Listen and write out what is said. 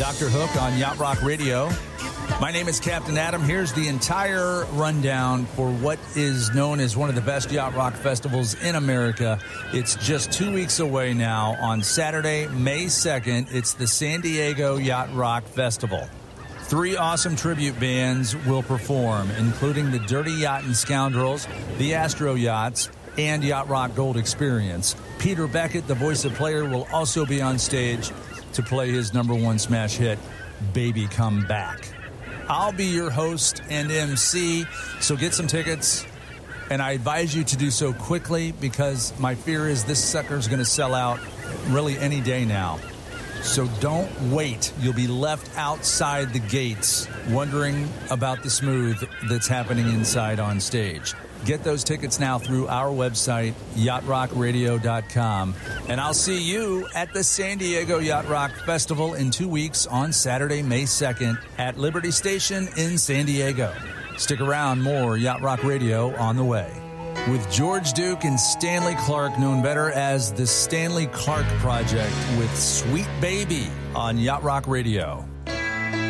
Dr. Hook on Yacht Rock Radio. My name is Captain Adam. Here's the entire rundown for what is known as one of the best yacht rock festivals in America. It's just 2 weeks away now. On Saturday, May 2nd, it's the San Diego Yacht Rock Festival. 3 awesome tribute bands will perform, including the Dirty Yachtin' Scoundrels, the Astro Yachts, and Yacht Rock Gold Experience. Peter Beckett, the voice of Player, will also be on stage to play his #1 smash hit, Baby Come Back. I'll be your host and MC, so get some tickets, and I advise you to do so quickly because my fear is this sucker's going to sell out really any day now. So don't wait. You'll be left outside the gates wondering about the smooth that's happening inside on stage. Get those tickets now through our website, yachtrockradio.com. And I'll see you at the San Diego Yacht Rock Festival in 2 weeks on Saturday, May 2nd at Liberty Station in San Diego. Stick around, more Yacht Rock Radio on the way. With George Duke and Stanley Clark, known better as the Stanley Clark Project, with Sweet Baby on Yacht Rock Radio.